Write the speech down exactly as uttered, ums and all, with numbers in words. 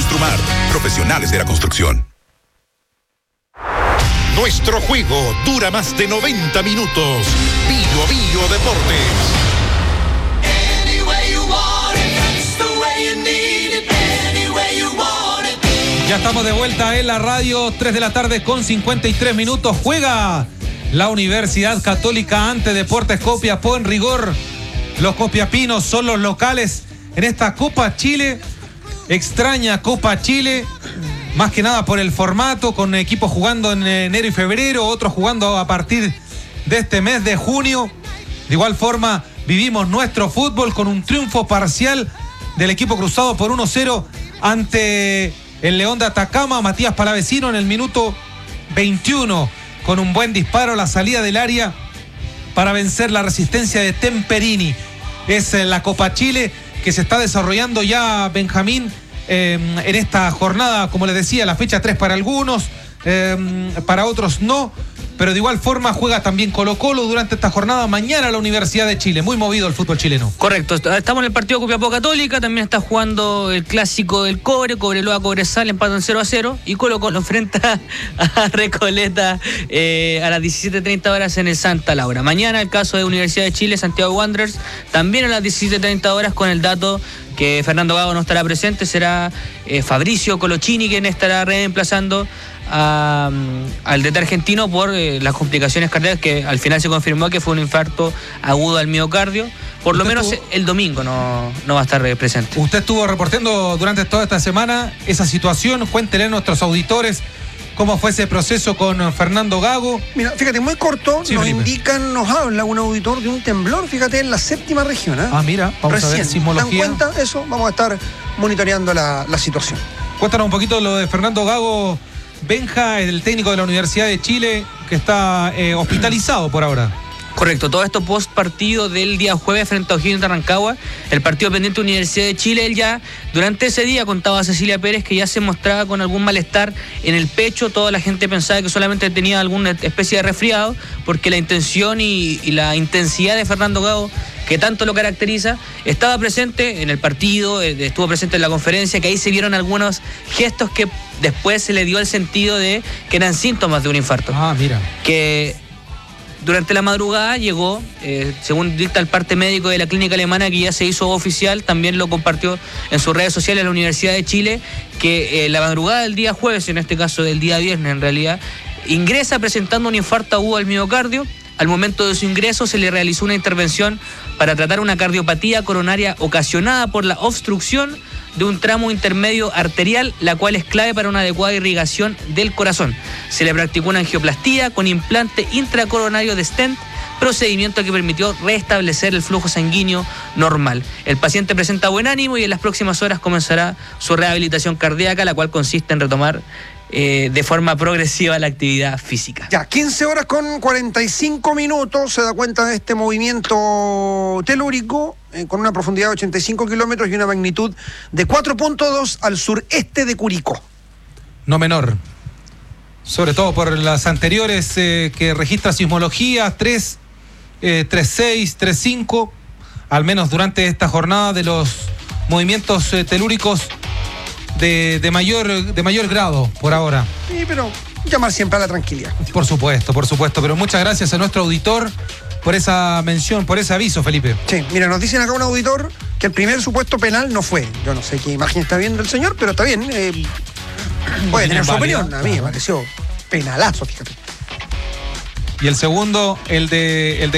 Construmar, profesionales de la construcción. Nuestro juego dura más de noventa minutos. Bio Bio Deportes. Ya estamos de vuelta en la radio, tres de la tarde con cincuenta y tres minutos. Juega la Universidad Católica ante Deportes Copiapó. En rigor, los copiapinos son los locales en esta Copa Chile. Extraña Copa Chile, más que nada por el formato, con equipos jugando en enero y febrero, otros jugando a partir de este mes de junio. De igual forma, vivimos nuestro fútbol con un triunfo parcial del equipo cruzado por uno cero ante el León de Atacama. Matías Palavecino en el minuto veintiuno con un buen disparo a la salida del área para vencer la resistencia de Temperini. Es la Copa Chile que se está desarrollando ya, Benjamín, eh, en esta jornada, como les decía, la fecha tres para algunos, eh, para otros no, pero de igual forma juega también Colo-Colo durante esta jornada. Mañana la Universidad de Chile, muy movido el fútbol chileno. Correcto, estamos en el partido Copiapó Católica, también está jugando el clásico del Cobre, Cobreloa Cobresal, empatan cero a cero, y Colo-Colo enfrenta a Recoleta eh, a las diecisiete treinta horas en el Santa Laura. Mañana el caso de Universidad de Chile, Santiago Wanderers, también a las diecisiete treinta horas, con el dato que Fernando Gago no estará presente, será eh, Fabricio Colochini quien estará reemplazando A, al D T argentino por eh, las complicaciones cardíacas, que al final se confirmó que fue un infarto agudo al miocardio. Por lo menos estuvo, el domingo no, no va a estar presente. Usted estuvo reportando durante toda esta semana esa situación. Cuéntele a nuestros auditores cómo fue ese proceso con Fernando Gago. Mira, fíjate, muy corto, sí, nos Felipe. indican, nos habla un auditor de un temblor, fíjate, en la séptima región. ¿eh? Ah, mira, vamos Recién. a ver sismología. ¿Dan cuenta eso? Vamos a estar monitoreando la, la situación. Cuéntanos un poquito lo de Fernando Gago, Benja, el técnico de la Universidad de Chile, que está eh, hospitalizado por ahora. Correcto, todo esto post partido del día jueves frente a O'Higgins de Rancagua, el partido pendiente de Universidad de Chile. Él ya durante ese día contaba a Cecilia Pérez que ya se mostraba con algún malestar en el pecho. Toda la gente pensaba que solamente tenía alguna especie de resfriado, porque la intención y, y la intensidad de Fernando Gago, que tanto lo caracteriza, estaba presente en el partido, estuvo presente en la conferencia, que ahí se vieron algunos gestos que después se le dio el sentido de que eran síntomas de un infarto. Ah, mira. Que durante la madrugada llegó, eh, según dicta el parte médico de la clínica alemana, que ya se hizo oficial, también lo compartió en sus redes sociales la Universidad de Chile, que eh, la madrugada del día jueves, en este caso del día viernes en realidad, ingresa presentando un infarto agudo al miocardio. Al momento de su ingreso se le realizó una intervención para tratar una cardiopatía coronaria ocasionada por la obstrucción de un tramo intermedio arterial, la cual es clave para una adecuada irrigación del corazón. Se le practicó una angioplastía con implante intracoronario de stent, procedimiento que permitió restablecer el flujo sanguíneo normal. El paciente presenta buen ánimo y en las próximas horas comenzará su rehabilitación cardíaca, la cual consiste en retomar Eh, de forma progresiva la actividad física. Ya, quince horas con cuarenta y cinco minutos, se da cuenta de este movimiento telúrico eh, con una profundidad de ochenta y cinco kilómetros y una magnitud de cuatro punto dos al sureste de Curicó. No menor, sobre todo por las anteriores eh, que registra sismología, tres, eh, tres seis, tres cinco, al menos durante esta jornada, de los movimientos eh, telúricos De, de mayor de mayor grado por ahora. Sí, pero llamar siempre a la tranquilidad. Por supuesto, por supuesto, pero muchas gracias a nuestro auditor por esa mención, por ese aviso, Felipe. Sí, mira, nos dicen acá un auditor que el primer supuesto penal no fue. Yo no sé qué imagen está viendo el señor, pero está bien. Eh, puede tener su opinión. A mí me pareció penalazo, fíjate. Y el segundo, el de el de